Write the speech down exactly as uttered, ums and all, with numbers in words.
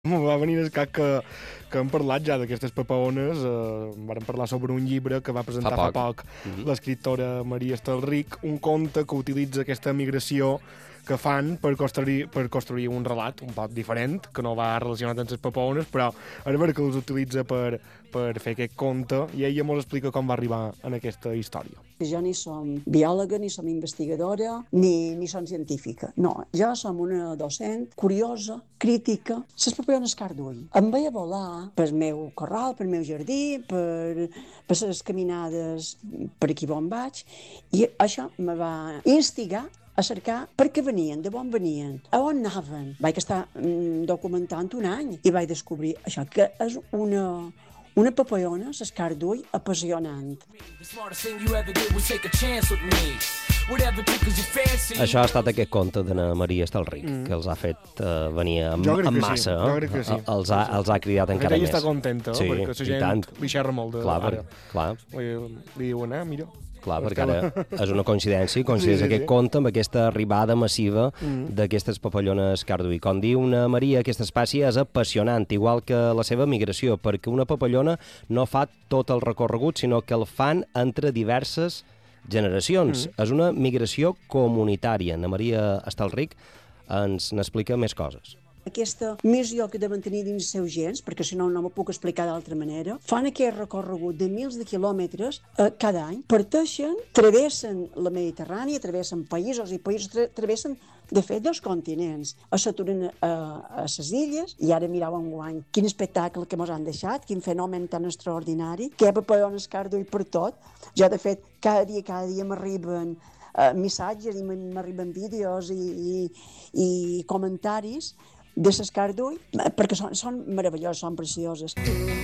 Va venir el cas que, que hem parlat ja d'aquestes papaones. Eh, vam parlar sobre un llibre que va presentar fa poc, fa poc mm-hmm. l'escriptora Maria Estelrich, un conte que utilitza aquesta migració que fan per construir, per construir un relat un poc diferent, que no va relacionat amb les papaones, però és vera que els utilitza per, per fer aquest conte, i ella ens explica com va arribar en aquesta història. Jo ni som biòloga, ni som investigadora, ni, ni som científica. No, jo som una docent curiosa, crítica. Les papaones cardull em veia volar pel meu corral, pel meu jardí, per, per les caminades per aquí on vaig, i això me va instigar a cercar per què venien, de on venien, a on anaven. Vaig estar mm, documentant un any i vaig descobrir això, que és una, una papallona, l'escardull, apassionant. Això ha estat aquest conte de Maria Estelrich, mm. que els ha fet uh, venir amb, amb massa. Sí. Jo crec que sí. Els ha, els ha cridat encara ella més. Ella està contenta, sí, perquè la gent li xerra molt de... Clar, per, clar. Li, li diuen, eh, mira... Clar, perquè ara és una coincidència, coincideix sí, sí, aquest sí. conte amb aquesta arribada massiva mm. d'aquestes papallones cardull. Com diu una Maria, aquesta espècie és apassionant, igual que la seva migració, perquè una papallona no fa tot el recorregut, sinó que el fan entre diverses generacions. Mm. És una migració comunitària. Ana Maria Estelrich ens n'explica més coses. Aquesta missió que deuen tenir dins els seus gens, perquè si no no m'ho puc explicar d'altra manera, fan aquest recorregut de mils de quilòmetres eh, cada any, parteixen, travessen la Mediterrània, travessen països i països, tra travessen, de fet, dos continents. S'aturen a, a les illes, i ara mireu enguany quin espectacle que mos han deixat, quin fenomen tan extraordinari, que hi ha papallones cardull per tot. Jo, de fet, cada dia, cada dia m'arriben uh, missatges i m'arriben vídeos i, i, i comentaris de les cardull, perquè són, són meravelloses, són precioses.